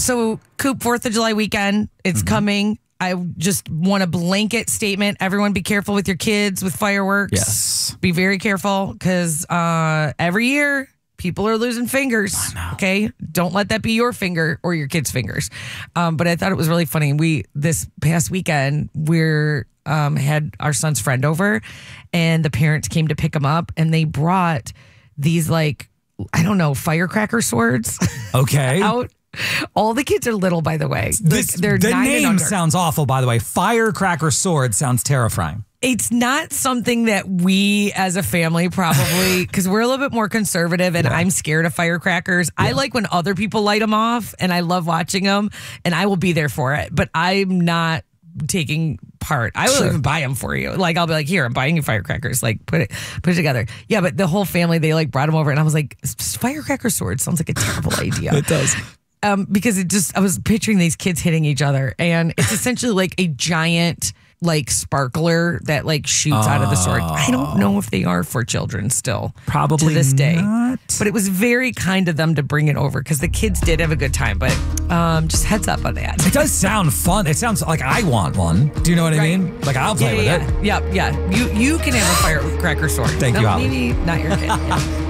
So, Coop, 4th of July weekend, it's coming. I just want a blanket statement. Everyone be careful with your kids with fireworks. Yes. Be very careful because every year people are losing fingers. Okay. Don't let that be your finger or your kids' fingers. But I thought it was really funny. This past weekend, had our son's friend over and the parents came to pick him up and they brought these firecracker swords. Okay. out. All the kids are little, by the way. The name sounds awful, by the way. Firecracker sword sounds terrifying. It's not something that we as a family probably, because we're a little bit more conservative and I'm scared of firecrackers. Yeah. I like when other people light them off and I love watching them and I will be there for it, but I'm not taking part. I will even buy them for you. Like, I'll be like, here, I'm buying you firecrackers. Like, put it together. Yeah, but the whole family, they like brought them over and I was like, firecracker sword sounds like a terrible idea. It does. Because I was picturing these kids hitting each other and it's essentially like a giant like sparkler that like shoots out of the sword. I don't know if they are for children still. Probably to this day. Not. But it was very kind of them to bring it over because the kids did have a good time. But just heads up on that. It does sound fun. It sounds like I want one. Do you know what I mean? Like I'll play with it. Yeah. You can have a firecracker sword. Thank you, Holly. Maybe not your kid. Yeah.